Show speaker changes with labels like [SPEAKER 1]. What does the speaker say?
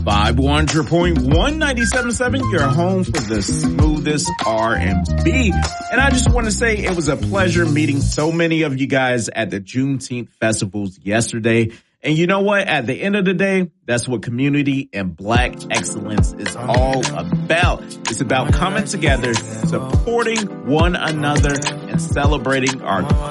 [SPEAKER 1] Vibe 100.197.7, your home for the smoothest R&B. And I just want to say it was a pleasure meeting so many of you guys at the Juneteenth festivals yesterday. And you know what? At the end of the day, that's what community and Black excellence is all about. It's about coming together, supporting one another, and celebrating our